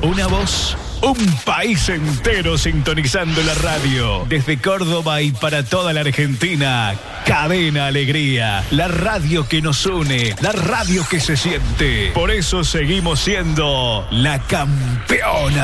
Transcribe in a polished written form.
Una voz, un país entero sintonizando la radio. Desde Córdoba y para toda la Argentina, Cadena Alegría. La radio que nos une, la radio que se siente. Por eso seguimos siendo la campeona